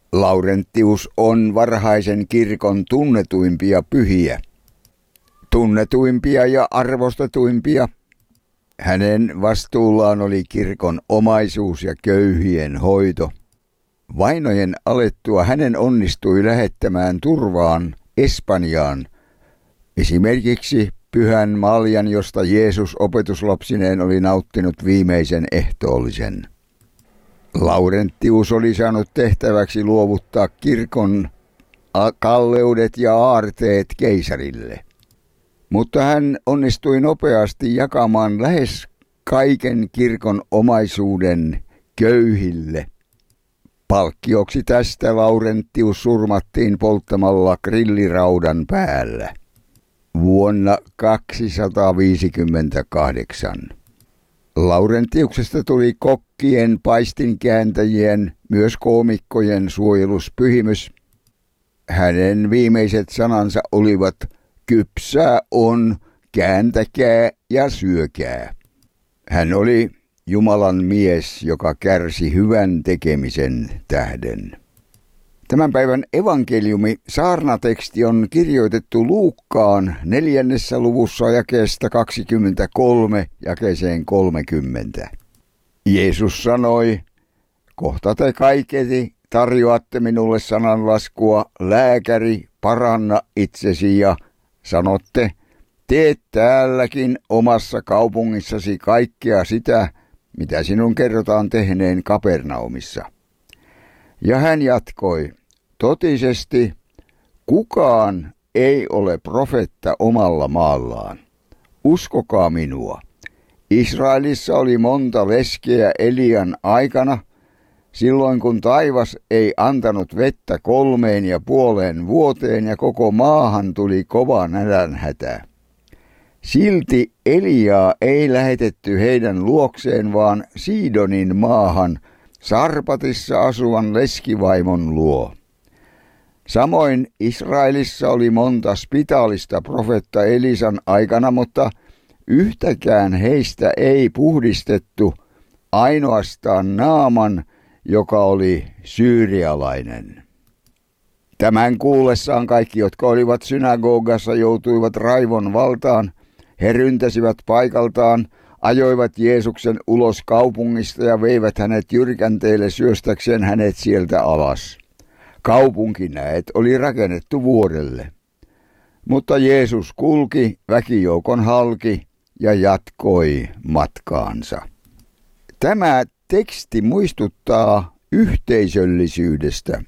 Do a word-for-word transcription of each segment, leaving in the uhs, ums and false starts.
Laurentius on varhaisen kirkon tunnetuimpia pyhiä, tunnetuimpia ja arvostetuimpia. Hänen vastuullaan oli kirkon omaisuus ja köyhien hoito. Vainojen alettua hänen onnistui lähettämään turvaan Espanjaan esimerkiksi Pyhän Maljan, josta Jeesus opetuslapsineen oli nauttinut viimeisen ehtoollisen. Laurentius oli saanut tehtäväksi luovuttaa kirkon kalleudet ja aarteet keisarille. Mutta hän onnistui nopeasti jakamaan lähes kaiken kirkon omaisuuden köyhille. Palkkioksi tästä Laurentius surmattiin polttamalla grilliraudan päällä vuonna kaksisataaviisikymmentäkahdeksan. Laurentiuksesta tuli kokkien, paistinkääntäjien, myös koomikkojen suojeluspyhimys. Hänen viimeiset sanansa olivat: kypsää on, kääntäkää ja syökää. Hän oli Jumalan mies, joka kärsi hyvän tekemisen tähden. Tämän päivän evankeliumi, saarnateksti, on kirjoitettu Luukkaan neljännessä luvussa jakeesta kaksikymmentäkolme jakeeseen kolmekymmentä. Jeesus sanoi: kohta te kaiketi tarjoatte minulle sananlaskua, lääkäri, paranna itsesi, ja sanotte: tee täälläkin omassa kaupungissasi kaikkea sitä, mitä sinun kerrotaan tehneen Kapernaumissa. Ja hän jatkoi: totisesti kukaan ei ole profetta omalla maallaan. Uskokaa minua. Israelissa oli monta leskeä Elian aikana, silloin kun taivas ei antanut vettä kolmeen ja puoleen vuoteen ja koko maahan tuli kova nälänhätä. Silti Eliaa ei lähetetty heidän luokseen, vaan Siidonin maahan, Sarpatissa asuvan leskivaimon luo. Samoin Israelissa oli monta spitaalista profetta Elisan aikana, mutta yhtäkään heistä ei puhdistettu, ainoastaan Naaman, joka oli syyrialainen. Tämän kuullessaan kaikki, jotka olivat synagogassa, joutuivat raivon valtaan. He ryntäsivät paikaltaan, ajoivat Jeesuksen ulos kaupungista ja veivät hänet jyrkänteille syöstäkseen hänet sieltä alas. Kaupunki, näet, oli rakennettu vuorelle. Mutta Jeesus kulki väkijoukon halki ja jatkoi matkaansa. Tämä teksti muistuttaa yhteisöllisyydestä,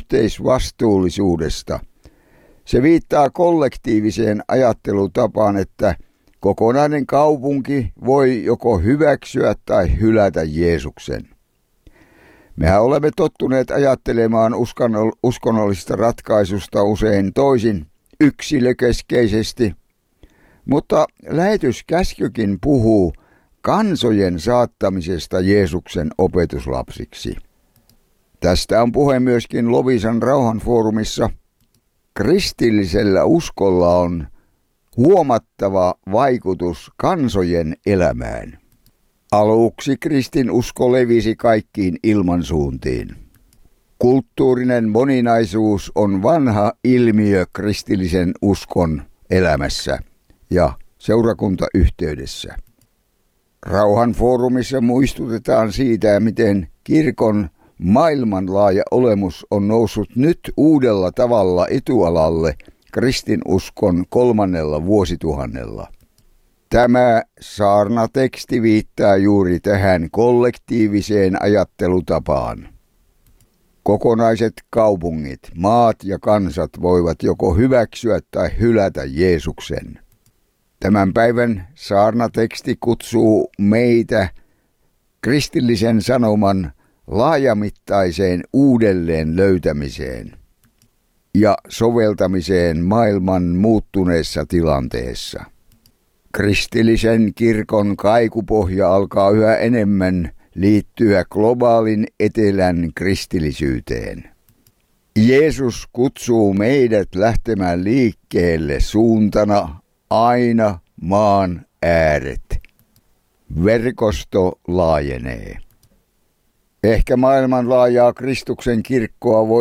yhteisvastuullisuudesta. Se viittaa kollektiiviseen ajattelutapaan, että kokonainen kaupunki voi joko hyväksyä tai hylätä Jeesuksen. Mehän olemme tottuneet ajattelemaan uskonnollisesta ratkaisusta usein toisin, yksilökeskeisesti, mutta lähetyskäskykin puhuu kansojen saattamisesta Jeesuksen opetuslapsiksi. Tästä on puhe myöskin Loviisan rauhanfoorumissa. Kristillisellä uskolla on huomattava vaikutus kansojen elämään. Aluksi kristinusko levisi kaikkiin ilmansuuntiin. Kulttuurinen moninaisuus on vanha ilmiö kristillisen uskon elämässä ja seurakuntayhteydessä. Rauhanfoorumissa muistutetaan siitä, miten kirkon maailmanlaaja olemus on noussut nyt uudella tavalla etualalle kristinuskon kolmannella vuosituhannella. Tämä saarnateksti viittaa juuri tähän kollektiiviseen ajattelutapaan. Kokonaiset kaupungit, maat ja kansat voivat joko hyväksyä tai hylätä Jeesuksen. Tämän päivän saarnateksti kutsuu meitä kristillisen sanoman laajamittaiseen uudelleen löytämiseen ja soveltamiseen maailman muuttuneessa tilanteessa. Kristillisen kirkon kaikupohja alkaa yhä enemmän liittyä globaalin etelän kristillisyyteen. Jeesus kutsuu meidät lähtemään liikkeelle suuntana aina maan ääret. Verkosto laajenee. Ehkä maailmanlaajaa Kristuksen kirkkoa voi